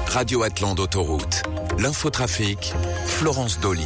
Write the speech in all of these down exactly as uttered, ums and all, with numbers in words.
Radio Atlante Autoroute. L'infotrafic, Florence Dolly.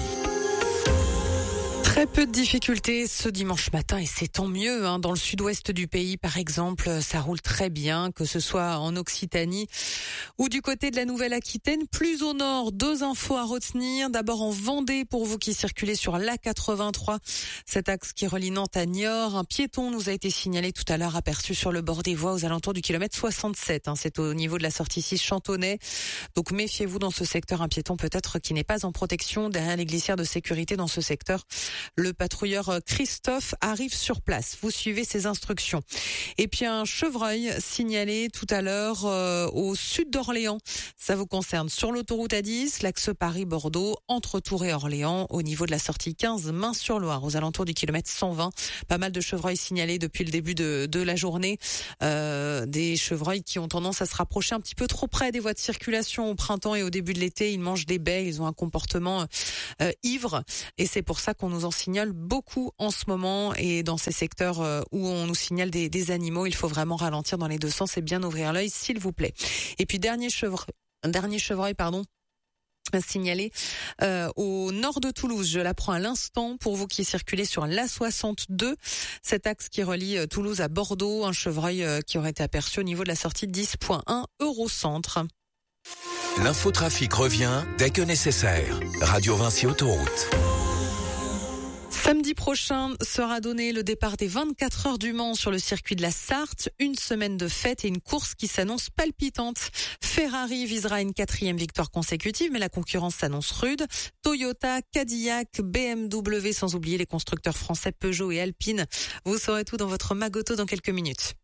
Très peu de difficultés ce dimanche matin et c'est tant mieux. Hein. Dans le sud-ouest du pays, par exemple, ça roule très bien, que ce soit en Occitanie ou du côté de la Nouvelle-Aquitaine. Plus au nord, deux infos à retenir. D'abord en Vendée, pour vous qui circulez sur l'A quatre-vingt-trois, cet axe qui relie Nantes à Niort. Un piéton nous a été signalé tout à l'heure, aperçu sur le bord des voies aux alentours du kilomètre soixante-sept. Hein. C'est au niveau de la sortie six Chantonnay. Donc méfiez-vous dans ce secteur, un piéton peut-être qui n'est pas en protection derrière les glissières de sécurité dans ce secteur. Le patrouilleur Christophe arrive sur place. Vous suivez ses instructions. Et puis un chevreuil signalé tout à l'heure euh, au sud d'Orléans. Ça vous concerne sur l'autoroute A dix, l'axe Paris-Bordeaux, entre Tours et Orléans, au niveau de la sortie quinze, Main-sur-Loire, aux alentours du kilomètre cent vingt. Pas mal de chevreuils signalés depuis le début de, de la journée. Euh, des chevreuils qui ont tendance à se rapprocher un petit peu trop près des voies de circulation au printemps et au début de l'été. Ils mangent des baies, ils ont un comportement euh, ivre. Et c'est pour ça qu'on nous en signale beaucoup en ce moment, et dans ces secteurs où on nous signale des, des animaux, il faut vraiment ralentir dans les deux sens et bien ouvrir l'œil, s'il vous plaît. Et puis dernier chevreuil, dernier chevreuil, pardon. signalé euh, au nord de Toulouse. Je l'apprends à l'instant pour vous qui circulez sur l'A soixante-deux, cet axe qui relie Toulouse à Bordeaux, un chevreuil euh, qui aurait été aperçu au niveau de la sortie dix point un Eurocentre. L'infotrafic revient dès que nécessaire. Radio Vinci Autoroute. Samedi prochain sera donné le départ des vingt-quatre heures du Mans sur le circuit de la Sarthe. Une semaine de fête et une course qui s'annonce palpitante. Ferrari visera une quatrième victoire consécutive, mais la concurrence s'annonce rude. Toyota, Cadillac, B M W, sans oublier les constructeurs français Peugeot et Alpine. Vous saurez tout dans votre Magoto dans quelques minutes.